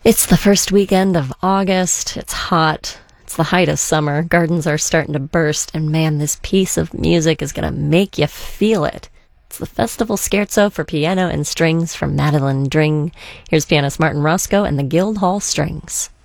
It's the first weekend of August. It's hot. It's the height of summer. Gardens are starting to burst. And man, this piece of music is going to make you feel it. It's the Festival Scherzo for Piano and Strings from Madeline Dring. Here's pianist Martin Roscoe and the Guildhall Strings.